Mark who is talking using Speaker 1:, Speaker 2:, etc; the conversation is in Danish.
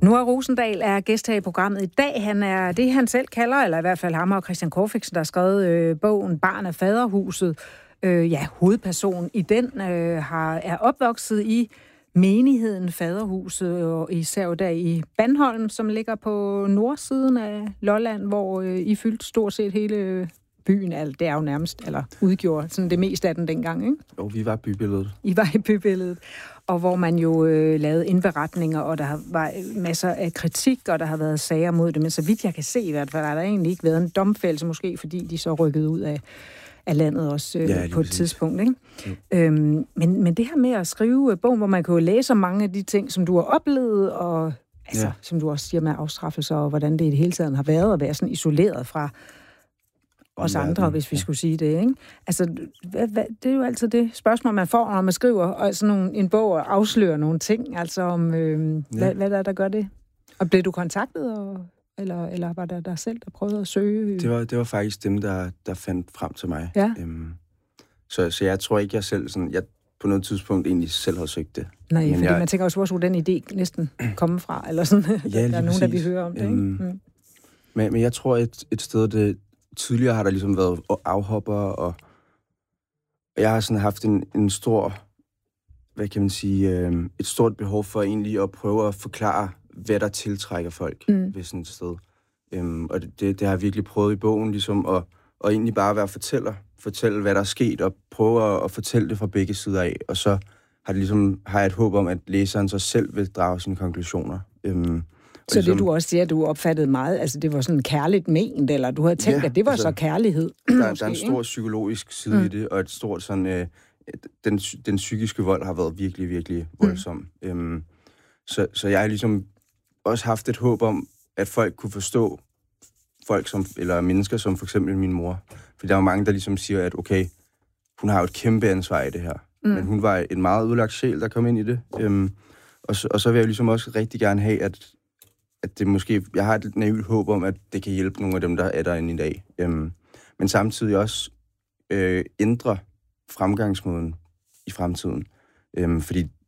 Speaker 1: Noah Rosendal er gæst her i programmet i dag. Han er det, han selv kalder, eller i hvert fald ham og Christian Corfixen, der har skrevet bogen Barn af Faderhuset. Hovedpersonen i den er opvokset i menigheden Faderhuset, og især der i Bandholm, som ligger på nordsiden af Lolland, hvor I fyldte stort set hele byen. Det er jo nærmest, eller udgjorde sådan det meste af den dengang, ikke?
Speaker 2: Jo, vi var bybilledet.
Speaker 1: I var i bybilledet. Og hvor man jo lavede indberetninger, og der var masser af kritik, og der har været sager mod det. Men så vidt jeg kan se i hvert fald, har der egentlig ikke været en domfældelse, måske fordi de så rykkede ud af landet også på et tidspunkt, ikke? Men det her med at skrive bogen, hvor man kan jo læse om mange af de ting, som du har oplevet, og som du også siger med afstraffelser, og hvordan det i det hele taget har været at være sådan isoleret fra os andre, hvis vi skulle sige det, ikke? Altså, det er jo altid det spørgsmål, man får, når man skriver og sådan en bog og afslører nogle ting, altså om, hvad der gør det. Og blev du kontaktet, eller var der dig selv, der prøvede at søge?
Speaker 2: Det var faktisk dem, der fandt frem til mig.
Speaker 1: Ja.
Speaker 2: Så jeg tror ikke, jeg selv sådan, jeg på noget tidspunkt egentlig selv havde søgt det.
Speaker 1: Nej, fordi man tænker også, hvor den idé næsten komme fra, eller sådan.
Speaker 2: Ja,
Speaker 1: der er nogen, der vil høre om det, ikke?
Speaker 2: Men jeg tror, et sted, det tidligere har der ligesom været afhopper, og jeg har sådan haft en stor, hvad kan man sige, et stort behov for egentlig at prøve at forklare, hvad der tiltrækker folk ved sådan et sted. Og det har jeg virkelig prøvet i bogen, ligesom at egentlig bare være fortælle, hvad der er sket, og prøve at fortælle det fra begge sider af, og så har jeg et håb om, at læseren så selv vil drage sine konklusioner.
Speaker 1: Så det, du også siger, du opfattede meget, altså det var sådan kærligt ment, eller du havde tænkt, at det var altså, så kærlighed?
Speaker 2: Der er en stor psykologisk side i det, og et stort sådan, den psykiske vold har været virkelig, virkelig voldsom. Så jeg har ligesom også haft et håb om, at folk kunne forstå eller mennesker som for eksempel min mor. For der er jo mange, der ligesom siger, at okay, hun har jo et kæmpe ansvar i det her. Men hun var en meget udlagt sjæl, der kom ind i det. Og så vil jeg ligesom også rigtig gerne have, at det måske, jeg har et naivt håb om, at det kan hjælpe nogle af dem, der er derinde i dag. Men samtidig også ændre fremgangsmåden i fremtiden. Fordi